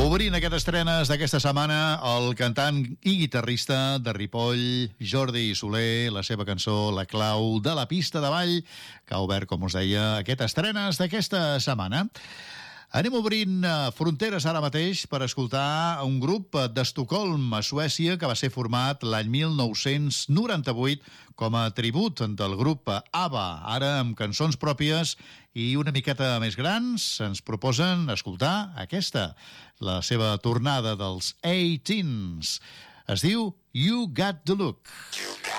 Obrint aquestes estrenes d'aquesta setmana, el cantant i guitarrista de Ripoll, Jordi Soler, la seva cançó La clau de la pista de ball, que ha obert, com us deia, aquestes estrenes d'aquesta setmana. Anem obrint fronteres ara mateix per escoltar un grup d'Estocolm, a Suècia, que va ser format l'any 1998 com a tribut del grup ABBA. Ara, amb cançons pròpies i una miqueta més grans, ens proposen escoltar aquesta, la seva tornada dels 18s. Es diu You Got the Look. You got